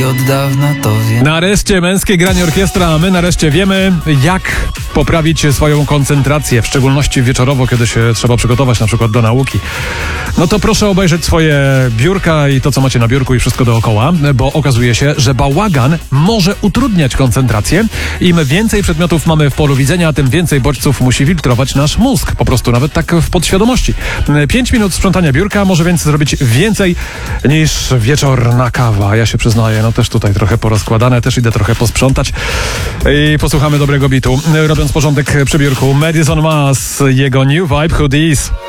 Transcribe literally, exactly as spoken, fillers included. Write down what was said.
od dawna to wiem. Nareszcie męskie granie orkiestra, a my nareszcie wiemy, jak poprawić swoją koncentrację, w szczególności wieczorowo, kiedy się trzeba przygotować na przykład do nauki. No to proszę obejrzeć swoje biurka i to, co macie na biurku i wszystko dookoła, bo okazuje się, że bałagan może utrudniać koncentrację. Im więcej przedmiotów mamy w polu widzenia, tym więcej bodźców musi filtrować nasz mózg. Po prostu nawet tak w podświadomości. Pięć minut sprzątania biurka może więc zrobić więcej niż wieczorna kawa. Ja się przyznaję, no też tutaj trochę porozkładane, też idę trochę posprzątać i posłuchamy dobrego bitu. Robiąc porządek przy biurku, Madison Mas, jego New Vibe Hoodies.